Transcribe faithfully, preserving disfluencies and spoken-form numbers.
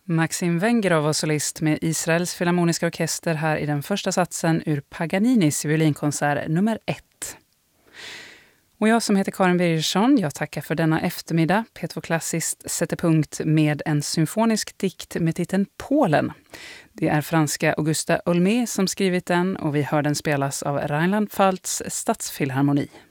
Maxim Vengerov var solist med Israels filharmoniska orkester här i den första satsen ur Paganinis violinkonsert nummer ett. Och jag som heter Karin Birgersson, jag tackar för denna eftermiddag. P två Klassiskt sätter punkt med en symfonisk dikt med titeln Polen. Det är franska Augusta Olmé som skrivit den och vi hör den spelas av Rheinland-Pfalz Stadsfilharmoni.